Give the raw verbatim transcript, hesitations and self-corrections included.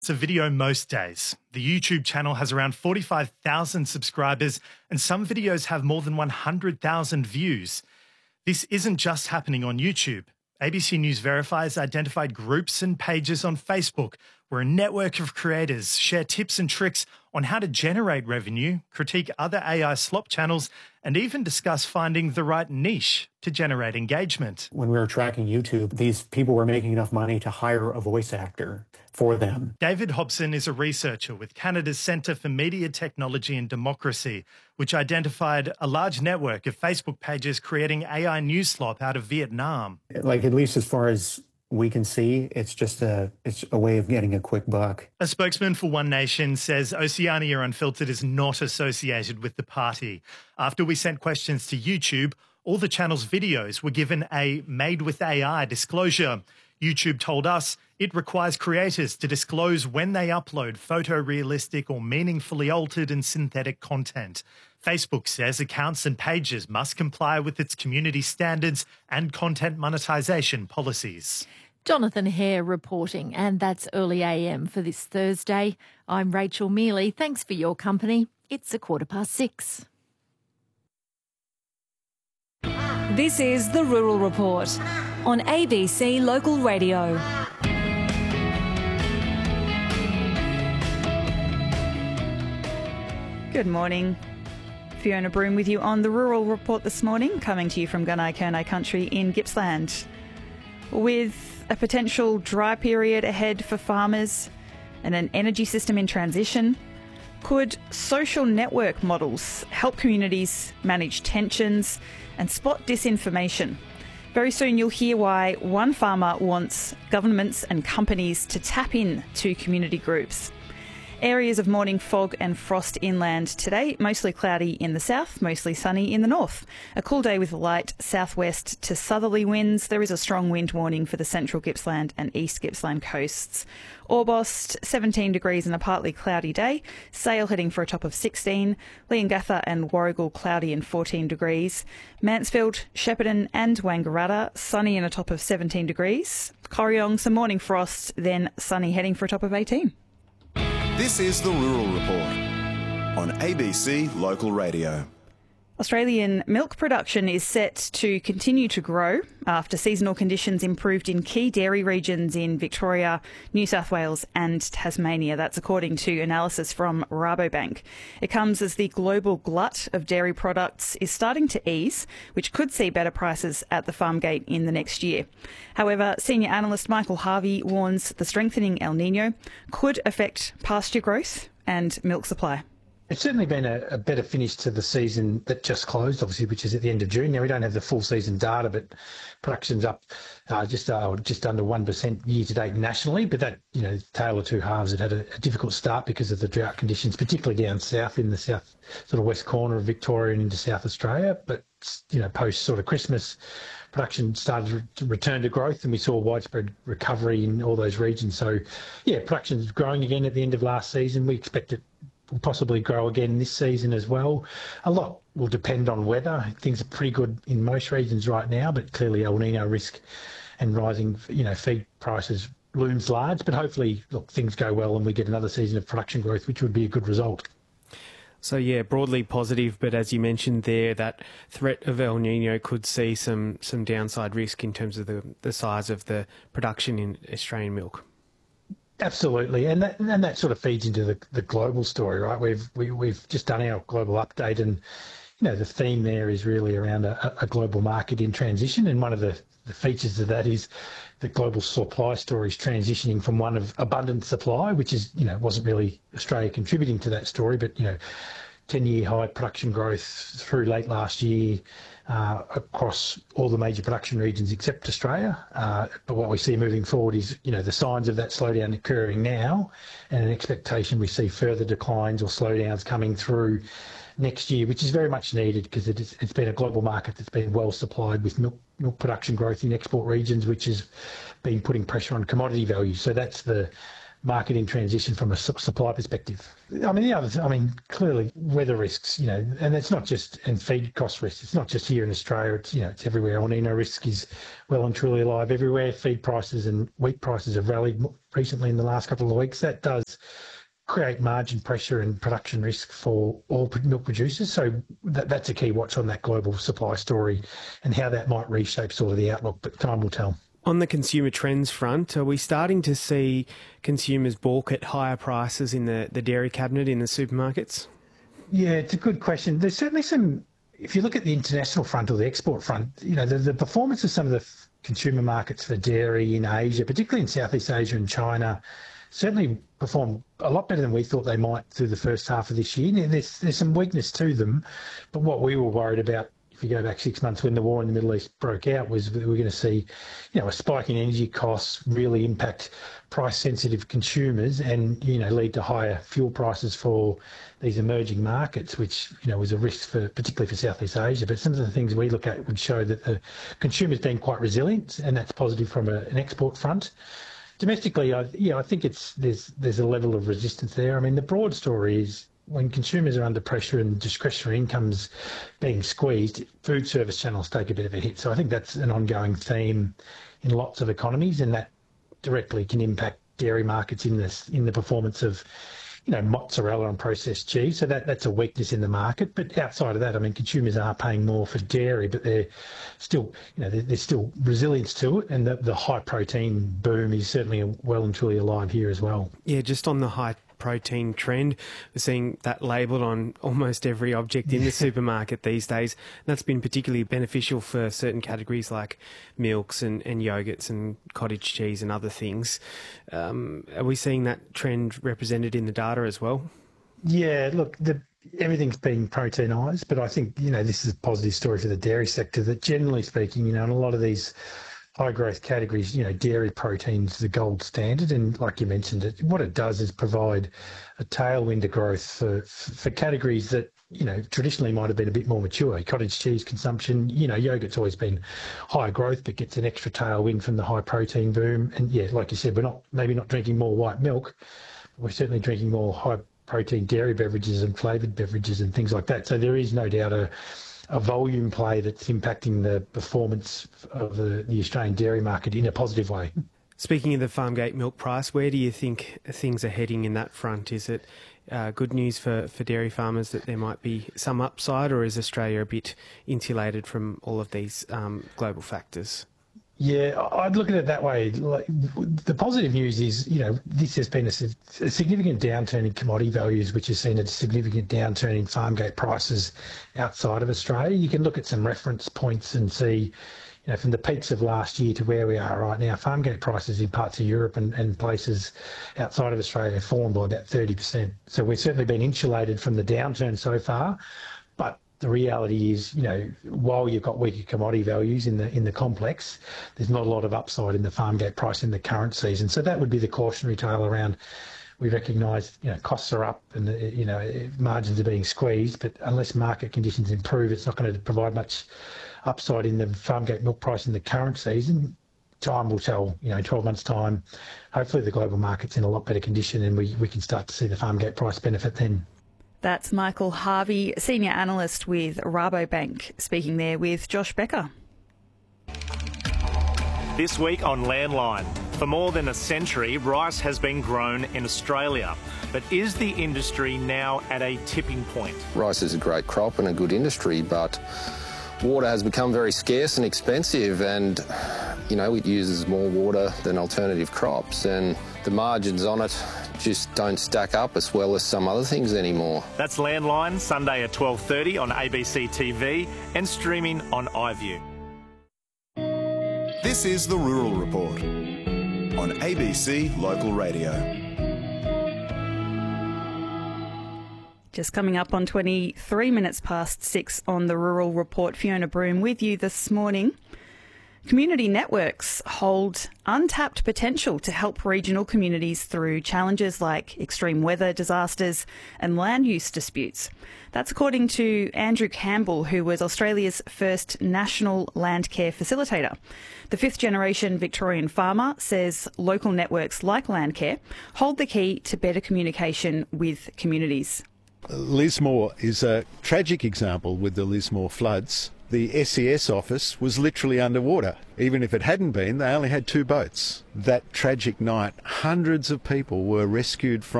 It's a video most days. The YouTube channel has around forty-five thousand subscribers and some videos have more than one hundred thousand views. This isn't just happening on YouTube. A B C News Verify has identified groups and pages on Facebook where a network of creators share tips and tricks on how to generate revenue, critique other A I slop channels, and even discuss finding the right niche to generate engagement. When we were tracking YouTube, these people were making enough money to hire a voice actor for them. David Hobson is a researcher with Canada's Centre for Media Technology and Democracy, which identified a large network of Facebook pages creating A I news slop out of Vietnam. Like, at least as far as we can see, it's just a it's a way of getting a quick buck. A spokesman for One Nation says Oceania Unfiltered is not associated with the party. After we sent questions to YouTube, all the channel's videos were given a made with A I disclosure. YouTube told us it requires creators to disclose when they upload photorealistic or meaningfully altered and synthetic content. Facebook says accounts and pages must comply with its community standards and content monetisation policies. Jonathan Hare reporting, and that's Early A M for this Thursday. I'm Rachel Mealy. Thanks for your company. It's a quarter past six. This is the Rural Report on A B C Local Radio. Good morning. Fiona Broom with you on the Rural Report this morning, coming to you from Gunai Kurnai country in Gippsland. With a potential dry period ahead for farmers and an energy system in transition, could social network models help communities manage tensions and spot disinformation? Very soon you'll hear why one farmer wants governments and companies to tap in to community groups. Areas of morning fog and frost inland today, mostly cloudy in the south, mostly sunny in the north. A cool day with light southwest to southerly winds. There is a strong wind warning for the central Gippsland and east Gippsland coasts. Orbost, seventeen degrees and a partly cloudy day. Sale heading for a top of sixteen. Leongatha and Warragul cloudy and fourteen degrees. Mansfield, Shepparton and Wangaratta, sunny and a top of seventeen degrees. Corryong, some morning frost, then sunny heading for a top of eighteen. This is the Rural Report on A B C Local Radio. Australian milk production is set to continue to grow after seasonal conditions improved in key dairy regions in Victoria, New South Wales and Tasmania. That's according to analysis from Rabobank. It comes as the global glut of dairy products is starting to ease, which could see better prices at the farm gate in the next year. However, senior analyst Michael Harvey warns the strengthening El Nino could affect pasture growth and milk supply. It's certainly been a, a better finish to the season that just closed, obviously, which is at the end of June. Now, we don't have the full season data, but production's up uh, just uh, just under one percent year-to-date nationally. But that, you know, tale of two halves, it had a, a difficult start because of the drought conditions, particularly down south in the south, sort of west corner of Victoria and into South Australia. But, you know, post sort of Christmas, production started to return to growth and we saw widespread recovery in all those regions. So, yeah, production's growing again at the end of last season. We expect it will possibly grow again this season as well. A lot will depend on weather. Things are pretty good in most regions right now, but clearly El Nino risk and rising, you know, feed prices looms large. But hopefully, look, things go well and we get another season of production growth, which would be a good result. So, yeah, broadly positive, but as you mentioned there, that threat of El Nino could see some, some downside risk in terms of the, the size of the production in Australian milk. Absolutely, and that and that sort of feeds into the, the global story, right? We've we, we've just done our global update, and you know the theme there is really around a, a global market in transition, and one of the, the features of that is the global supply story is transitioning from one of abundant supply, which is you know wasn't really Australia contributing to that story, but you know ten-year high production growth through late last year. Uh, across all the major production regions except Australia. Uh, but what we see moving forward is, you know, the signs of that slowdown occurring now and an expectation we see further declines or slowdowns coming through next year, which is very much needed because it is, it's been a global market that's been well supplied with milk, milk production growth in export regions, which has been putting pressure on commodity values. So that's the market in transition from a su- supply perspective. I mean, the other, I mean, clearly weather risks, you know, and it's not just, and feed cost risks, it's not just here in Australia, it's, you know, it's everywhere. El Nino risk is well and truly alive everywhere. Feed prices and wheat prices have rallied recently in the last couple of weeks. That does create margin pressure and production risk for all milk producers. So that, that's a key watch on that global supply story and how that might reshape sort of the outlook, but time will tell. On the consumer trends front, are we starting to see consumers balk at higher prices in the, the dairy cabinet in the supermarkets? Yeah, it's a good question. There's certainly some, if you look at the international front or the export front, you know, the, the performance of some of the f- consumer markets for dairy in Asia, particularly in Southeast Asia and China, certainly performed a lot better than we thought they might through the first half of this year. There's, there's some weakness to them, but what we were worried about, if you go back six months when the war in the Middle East broke out, was we were going to see, you know, a spike in energy costs really impact price-sensitive consumers and, you know, lead to higher fuel prices for these emerging markets, which, you know, was a risk for particularly for Southeast Asia. But some of the things we look at would show that the consumer's been quite resilient, and that's positive from a, an export front. Domestically, I, you know, I think it's there's there's a level of resistance there. I mean, the broad story is, when consumers are under pressure and discretionary income's being squeezed, food service channels take a bit of a hit. So I think that's an ongoing theme in lots of economies, and that directly can impact dairy markets in this in the performance of, you know, mozzarella and processed cheese. So that that's a weakness in the market. But outside of that, I mean, consumers are paying more for dairy, but they're still, you know, there's still resilience to it, and the, the high protein boom is certainly well and truly alive here as well. Yeah, just on the high protein trend, we're seeing that labelled on almost every object in the supermarket these days. And that's been particularly beneficial for certain categories like milks and, and yogurts and cottage cheese and other things. Um, are we seeing that trend represented in the data as well? Yeah, look, the, everything's been proteinised, but I think, you know, this is a positive story for the dairy sector, that generally speaking, you know, in a lot of these high growth categories, you know, dairy protein's the gold standard, and like you mentioned, it what it does is provide a tailwind to growth for for categories that, you know, traditionally might have been a bit more mature. Cottage cheese consumption, you know, yogurt's always been high growth, but gets an extra tailwind from the high protein boom. And yeah, like you said, we're not maybe not drinking more white milk, but we're certainly drinking more high protein dairy beverages and flavoured beverages and things like that. So there is no doubt a a volume play that's impacting the performance of the, the Australian dairy market in a positive way. Speaking of the Farmgate milk price, where do you think things are heading in that front? Is it uh, good news for, for dairy farmers that there might be some upside, or is Australia a bit insulated from all of these um, global factors? Yeah, I'd look at it that way. Like, the positive news is, you know, this has been a, a significant downturn in commodity values, which has seen a significant downturn in farmgate prices outside of Australia. You can look at some reference points and see, you know, from the peaks of last year to where we are right now, farmgate prices in parts of Europe and, and places outside of Australia have fallen by about thirty percent. So we've certainly been insulated from the downturn so far, but the reality is, you know, while you've got weaker commodity values in the in the complex, there's not a lot of upside in the farmgate price in the current season. So that would be the cautionary tale around. We recognise, you know, costs are up and, you know, margins are being squeezed, but unless market conditions improve, it's not going to provide much upside in the farmgate milk price in the current season. Time will tell, you know, in twelve months' time. Hopefully the global market's in a lot better condition and we, we can start to see the farmgate price benefit then. That's Michael Harvey, Senior Analyst with Rabobank, speaking there with Josh Becker. This week on Landline. For more than a century, rice has been grown in Australia. But is the industry now at a tipping point? Rice is a great crop and a good industry, but water has become very scarce and expensive, and, you know, it uses more water than alternative crops, and the margins on it just don't stack up as well as some other things anymore. That's Landline, Sunday at twelve thirty on A B C T V and streaming on iView. This is the Rural Report on A B C Local Radio. Just coming up on twenty-three minutes past six on the Rural Report. Fiona Broom with you this morning. Community networks hold untapped potential to help regional communities through challenges like extreme weather disasters and land use disputes. That's according to Andrew Campbell, who was Australia's first national land care facilitator. The fifth generation Victorian farmer says local networks like Landcare hold the key to better communication with communities. Lismore is a tragic example with the Lismore floods. The S E S office was literally underwater. Even if it hadn't been, they only had two boats. That tragic night, hundreds of people were rescued from